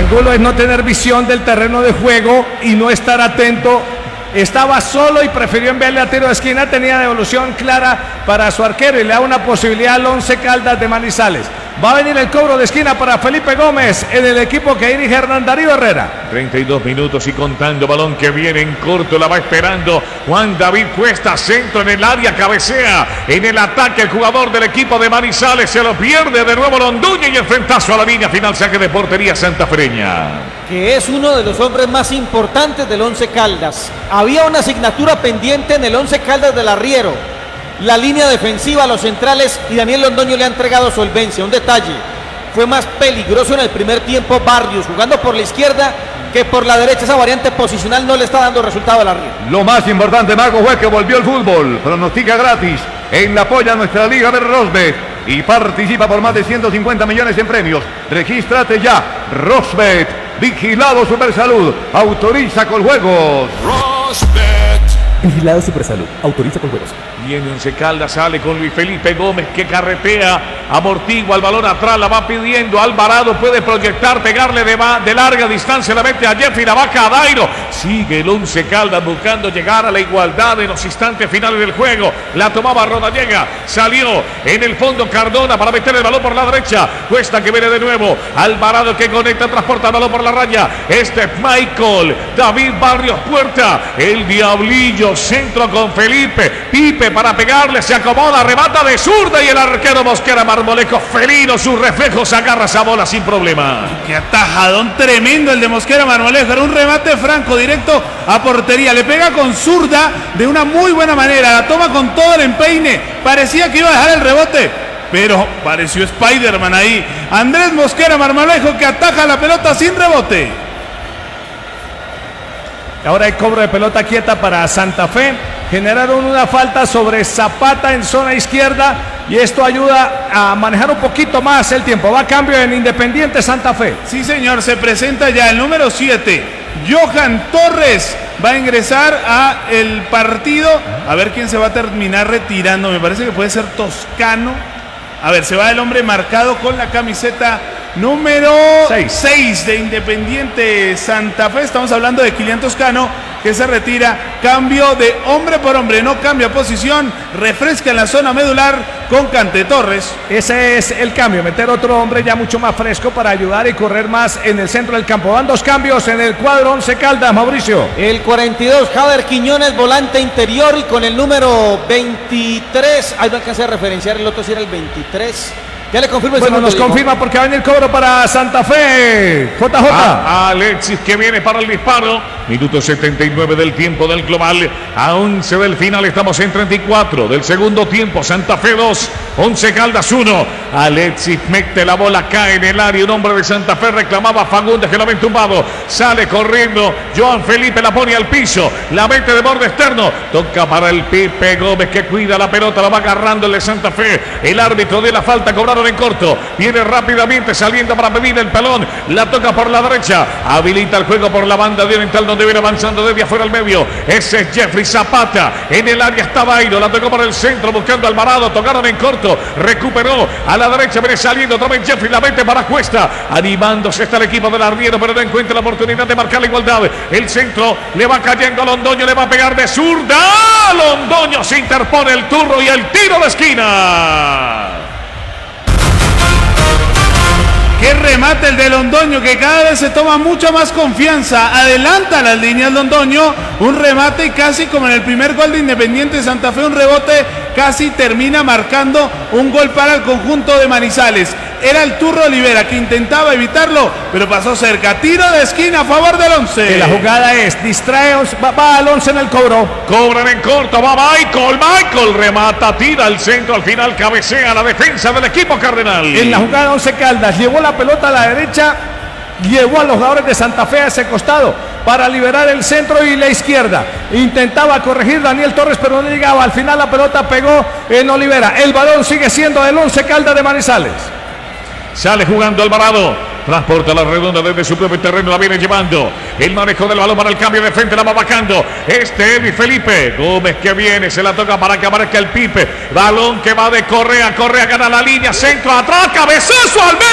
Angulo es no tener visión del terreno de juego y no estar atento. Estaba solo y prefirió enviarle a tiro de esquina. Tenía devolución clara para su arquero y le da una posibilidad al Once Caldas de Manizales. Va a venir el cobro de esquina para Felipe Gómez en el equipo que dirige Hernán Darío Herrera. 32 minutos y contando. Balón que viene en corto, la va esperando Juan David Cuesta. Centro en el área, cabecea en el ataque el jugador del equipo de Manizales. Se lo pierde de nuevo Londoño y el frentazo a la línea final. Saque de portería santafereña. Que es uno de los hombres más importantes del Once Caldas. Había una asignatura pendiente en el Once Caldas del Arriero. La línea defensiva, los centrales, y Daniel Londoño le ha entregado solvencia. Un detalle, fue más peligroso en el primer tiempo Barrios, jugando por la izquierda que por la derecha. Esa variante posicional no le está dando resultado al Arriero. Lo más importante, Marco, fue que volvió el fútbol. Pronostica gratis en la polla nuestra Liga de Rosbet y participa por más de 150 millones en premios. Regístrate ya. Rosbet, vigilado Supersalud, autoriza con juegos. Rosbet. Vigilado Supersalud, autoriza con juegos. Viene Once Caldas, sale con Luis Felipe Gómez que carretea, amortigua el balón atrás, la va pidiendo Alvarado, puede proyectar, pegarle de larga distancia, la mete a Jeffrey, la vaca a Dairo. Sigue el Once Caldas buscando llegar a la igualdad en los instantes finales del juego. La tomaba Rodallega, salió en el fondo Cardona para meter el balón por la derecha. Cuesta que viene de nuevo, Alvarado que conecta, transporta el balón por la raya. Este es Michael, David Barrios Puerta, el Diablillo, centro con Felipe, Pipe para pegarle, se acomoda, remata de zurda y el arquero Mosquera Marmolejo, felino, sus reflejos, agarra esa bola sin problema. Qué atajadón tremendo el de Mosquera Marmolejo, era un remate franco directo a portería, le pega con zurda de una muy buena manera, la toma con todo el empeine, parecía que iba a dejar el rebote, pero pareció Spider-Man ahí. Andrés Mosquera Marmolejo que ataja la pelota sin rebote. Ahora hay cobro de pelota quieta para Santa Fe. Generaron una falta sobre Zapata en zona izquierda y esto ayuda a manejar un poquito más el tiempo. Va a cambio en Independiente Santa Fe. Sí, señor, se presenta ya el número 7. Johan Torres va a ingresar a el partido. A ver quién se va a terminar retirando. Me parece que puede ser Toscano. A ver, se va el hombre marcado con la camiseta número 6 de Independiente Santa Fe. Estamos hablando de Kilian Toscano, que se retira. Cambio de hombre por hombre, no cambia posición. Refresca en la zona medular con Cante Torres. Ese es el cambio, meter otro hombre ya mucho más fresco para ayudar y correr más en el centro del campo. Van dos cambios en el cuadro Once Caldas, Mauricio. El 42, Javier Quiñones, volante interior, y con el número 23, ahí no alcancé a referenciar el otro si era el 23. Ya le confirmo el segundo. Bueno, nos confirma porque va a venir el cobro para Santa Fe. JJ. Alexis que viene para el disparo. Minuto 79 del tiempo del global. A 11 del final. Estamos en 34 del segundo tiempo. Santa Fe 2, Once Caldas 1. Alexis mete la bola, cae en el área. Un hombre de Santa Fe reclamaba a Fagundes que lo había tumbado. Sale corriendo. Joan Felipe la pone al piso. La mete de borde externo. Toca para el Pipe Gómez que cuida la pelota. La va agarrando el de Santa Fe. El árbitro de la falta cobrado en corto, viene rápidamente saliendo para pedir el pelón, la toca por la derecha, habilita el juego por la banda de oriental donde viene avanzando desde afuera al medio, ese es Jeffrey Zapata, en el área está Dairo, la tocó por el centro buscando a Alvarado, tocaron en corto, recuperó a la derecha, viene saliendo otra vez Jeffrey, la mete para Cuesta, animándose está el equipo del Arriero, pero no encuentra la oportunidad de marcar la igualdad, el centro le va cayendo a Londoño, le va a pegar de zurda, Londoño se interpone el turno y el tiro de esquina. Qué remate el de Londoño, que cada vez se toma mucha más confianza, adelanta las líneas Londoño, un remate y casi como en el primer gol de Independiente Santa Fe, un rebote, casi termina marcando un gol para el conjunto de Manizales. Era el Turro Olivera que intentaba evitarlo, pero pasó cerca. Tiro de esquina a favor del Once. La jugada es, distrae, va al Once en el cobro. Cobran en corto, va Michael remata, tira al centro, al final cabecea la defensa del equipo cardenal. En la jugada Once Caldas, llevó la pelota a la derecha, llevó a los jugadores de Santa Fe a ese costado para liberar el centro y la izquierda. Intentaba corregir Daniel Torres, pero no llegaba. Al final la pelota pegó en Olivera. El balón sigue siendo del Once Caldas de Manizales. Sale jugando Alvarado. Transporta la redonda desde su propio terreno, la viene llevando. El manejo del balón para el cambio de frente, la va bajando. Luis Felipe Gómez que viene, se la toca para que aparezca el Pipe. Balón que va de Correa, Correa gana la línea, centro atrás, cabezazo al medio.